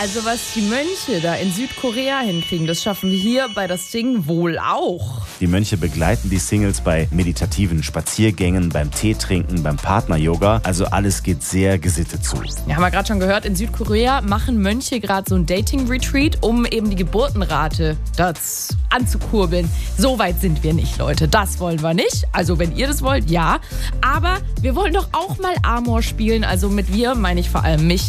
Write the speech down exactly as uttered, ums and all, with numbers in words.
Also was die Mönche da in Südkorea hinkriegen, das schaffen wir hier bei das Ding wohl auch. Die Mönche begleiten die Singles bei meditativen Spaziergängen, beim Tee trinken, beim Partner-Yoga. Also alles geht sehr gesittet zu. Ja, haben wir gerade schon gehört, in Südkorea machen Mönche gerade so ein Dating-Retreat, um eben die Geburtenrate das anzukurbeln. So weit sind wir nicht, Leute. Das wollen wir nicht. Also wenn ihr das wollt, ja. Aber wir wollen doch auch mal Amor spielen. Also mit wir meine ich vor allem mich.